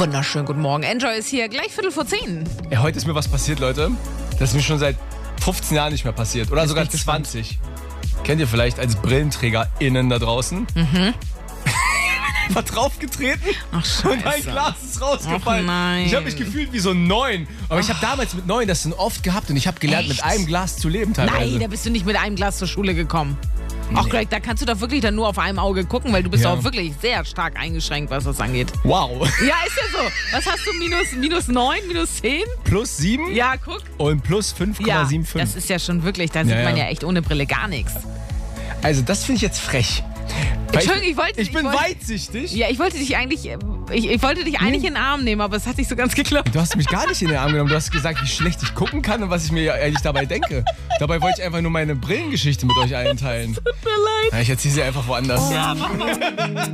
Wunderschönen guten Morgen. Enjoy ist hier, gleich 10:15. Ja, heute ist mir was passiert, Leute. Das ist mir schon seit 15 Jahren nicht mehr passiert. Oder sogar 20. Kennt ihr vielleicht als BrillenträgerInnen da draußen? War draufgetreten und mein Glas ist rausgefallen. Ach nein. Ich habe mich gefühlt wie so ein 9. Aber ich habe damals mit 9 das dann oft gehabt und ich habe gelernt, mit einem Glas zu leben teilweise. Nein, da bist du nicht mit einem Glas zur Schule gekommen. Ach, Greg, da kannst du doch wirklich dann nur auf einem Auge gucken, weil du bist auch wirklich sehr stark eingeschränkt, was das angeht. Wow. Ja, ist ja so. Was hast du? Minus 9, minus 10? Plus 7 Ja, guck. und plus 5,75. Ja, das ist ja schon wirklich, da sieht man ja echt ohne Brille gar nichts. Also das finde ich jetzt frech. Entschuldigung, ich bin weitsichtig. Ja, ich wollte dich eigentlich, ich wollte dich eigentlich in den Arm nehmen, aber es hat nicht so ganz geklappt. Du hast mich gar nicht in den Arm genommen. Du hast gesagt, wie schlecht ich gucken kann und was ich mir eigentlich dabei denke. Dabei wollte ich einfach nur meine Brillengeschichte mit euch allen teilen. Tut mir leid. Ja, ich erzähle sie einfach woanders. Ja, mach mal.